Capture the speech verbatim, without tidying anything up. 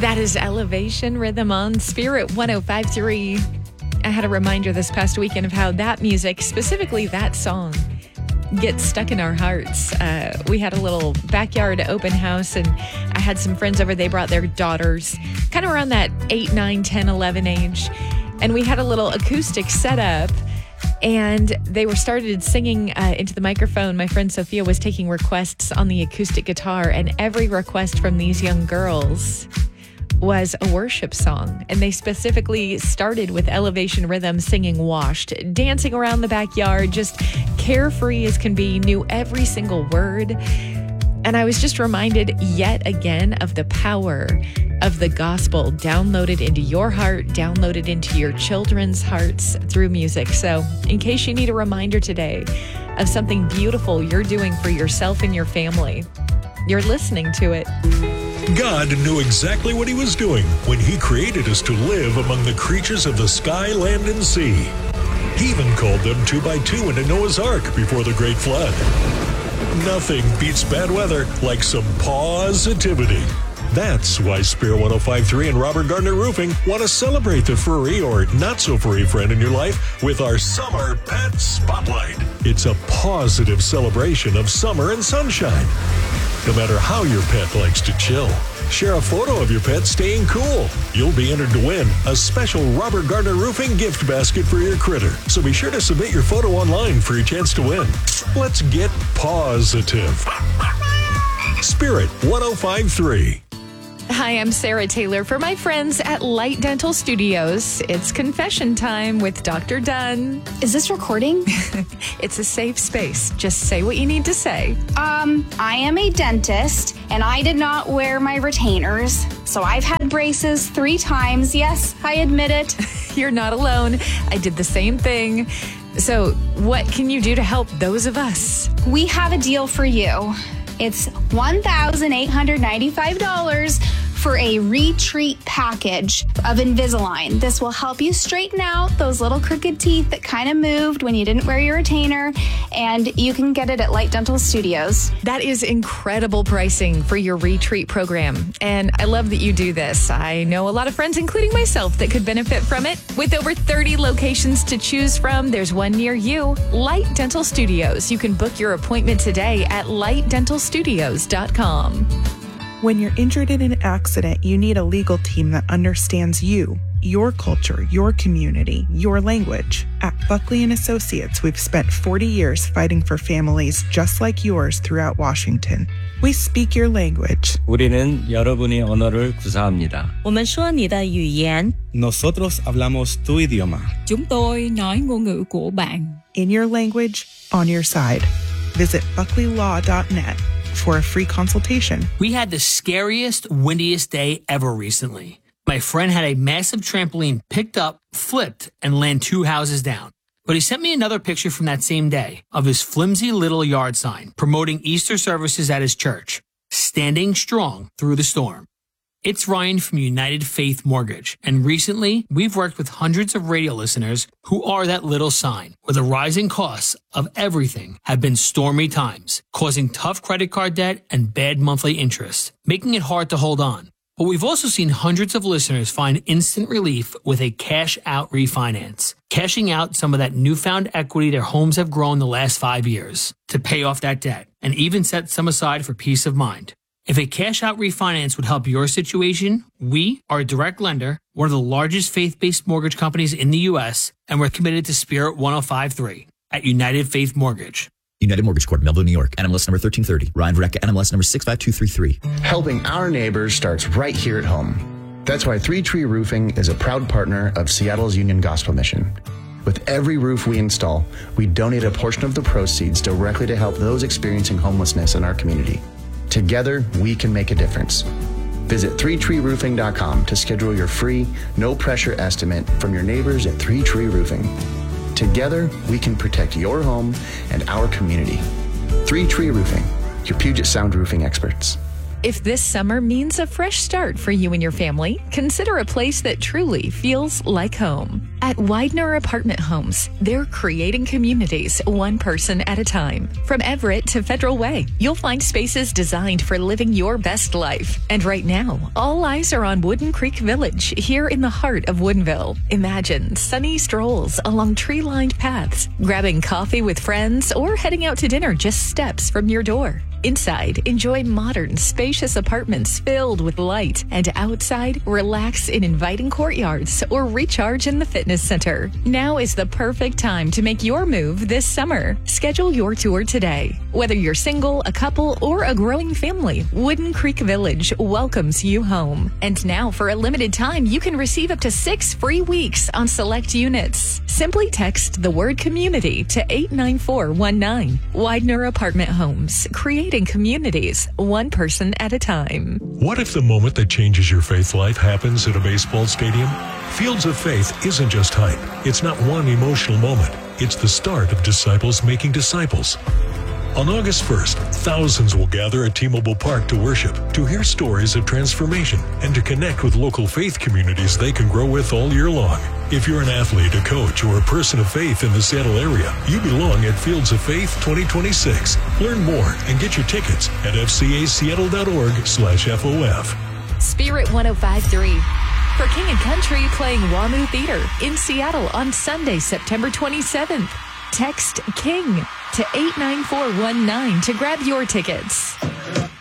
That is Elevation Rhythm on Spirit one oh five point three. I had a reminder this past weekend of how that music, specifically that song, gets stuck in our hearts. Uh, we had a little backyard open house, and I had some friends over. They brought their daughters, kind of around that eight, nine, ten, eleven age. And we had a little acoustic setup, and they were started singing uh, into the microphone. My friend Sophia was taking requests on the acoustic guitar, and every request from these young girls was a worship song. And they specifically started with Elevation Rhythm singing Washed, dancing around the backyard, just carefree as can be, knew every single word. And I was just reminded yet again of the power of the gospel downloaded into your heart, downloaded into your children's hearts through music. So in case you need a reminder today of something beautiful you're doing for yourself and your family, you're listening to it. God knew exactly what he was doing when he created us to live among the creatures of the sky, land, and sea. He even called them two by two into Noah's Ark before the great flood. Nothing beats bad weather like some positivity. That's why Spirit one oh five point three and Robert Gardner Roofing want to celebrate the furry or not-so-furry friend in your life with our Summer Pet Spotlight. It's a positive celebration of summer and sunshine. No matter how your pet likes to chill, share a photo of your pet staying cool. You'll be entered to win a special Robert Gardner Roofing gift basket for your critter. So be sure to submit your photo online for your chance to win. Let's get positive. Spirit one oh five point three. Hi, I'm Sarah Taylor for my friends at Light Dental Studios. It's confession time with Doctor Dunn. Is this recording? It's a safe space. Just say what you need to say. Um, I am a dentist, and I did not wear my retainers, so I've had braces three times. Yes, I admit it. You're not alone. I did the same thing. So what can you do to help those of us? We have a deal for you. It's one thousand eight hundred ninety-five dollars for a retreat package of Invisalign. This will help you straighten out those little crooked teeth that kind of moved when you didn't wear your retainer, and you can get it at Light Dental Studios. That is incredible pricing for your retreat program, and I love that you do this. I know a lot of friends, including myself, that could benefit from it. With over thirty locations to choose from, there's one near you. Light Dental Studios. You can book your appointment today at light dental studios dot com. When you're injured in an accident, you need a legal team that understands you, your culture, your community, your language. At Buckley and Associates, we've spent forty years fighting for families just like yours throughout Washington. We speak your language. 우리는 여러분의 언어를 구사합니다. 我们说你的语言. Nosotros hablamos tu idioma. Chúng tôi nói ngôn ngữ của bạn. In your language, on your side. Visit buckley law dot net for a free consultation. We had the scariest, windiest day ever recently. My friend had a massive trampoline picked up, flipped, and land two houses down. But he sent me another picture from that same day of his flimsy little yard sign promoting Easter services at his church, standing strong through the storm. It's Ryan from United Faith Mortgage, and recently we've worked with hundreds of radio listeners who are that little sign, where the rising costs of everything have been stormy times, causing tough credit card debt and bad monthly interest, making it hard to hold on. But we've also seen hundreds of listeners find instant relief with a cash-out refinance, cashing out some of that newfound equity their homes have grown the last five years to pay off that debt, and even set some aside for peace of mind. If a cash-out refinance would help your situation, we are a direct lender, one of the largest faith-based mortgage companies in the U S, and we're committed to Spirit one oh five point three at United Faith Mortgage. United Mortgage Corp, Melville, New York. N M L S number thirteen thirty. Ryan Verrecka, N M L S number six five two three three. Helping our neighbors starts right here at home. That's why Three Tree Roofing is a proud partner of Seattle's Union Gospel Mission. With every roof we install, we donate a portion of the proceeds directly to help those experiencing homelessness in our community. Together, we can make a difference. Visit three tree roofing dot com to schedule your free, no-pressure estimate from your neighbors at Three Tree Roofing. Together, we can protect your home and our community. Three Tree Roofing, your Puget Sound roofing experts. If this summer means a fresh start for you and your family, consider a place that truly feels like home. At Widener Apartment Homes, they're creating communities one person at a time. From Everett to Federal Way, you'll find spaces designed for living your best life. And right now, all eyes are on Wooden Creek Village here in the heart of Woodinville. Imagine sunny strolls along tree-lined paths, grabbing coffee with friends, or heading out to dinner just steps from your door. Inside, enjoy modern, spacious apartments filled with light, and outside, relax in inviting courtyards or recharge in the fitness center. Now is the perfect time to make your move this summer. Schedule your tour today. Whether you're single, a couple, or a growing family, Wooden Creek Village welcomes you home. And now, for a limited time, you can receive up to six free weeks on select units. Simply text the word community to eight nine four one nine. Widener Apartment Homes, creating communities one person at a time. What if the moment that changes your faith life happens at a baseball stadium? Fields of Faith isn't just hype. It's not one emotional moment. It's the start of disciples making disciples. On August first, thousands will gather at T-Mobile Park to worship, to hear stories of transformation, and to connect with local faith communities they can grow with all year long. If you're an athlete, a coach, or a person of faith in the Seattle area, you belong at Fields of Faith twenty twenty-six. Learn more and get your tickets at f c a seattle dot org slash F O F. Spirit one oh five point three. For King and Country playing WAMU Theater in Seattle on Sunday, September twenty-seventh. Text KING to eight nine four one nine to grab your tickets.